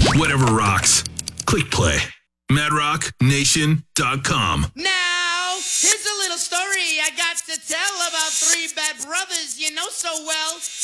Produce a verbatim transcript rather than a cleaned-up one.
Whatever rocks. Click play. mad rock nation dot com. Now, here's a little story I got to tell about three bad brothers you know so well.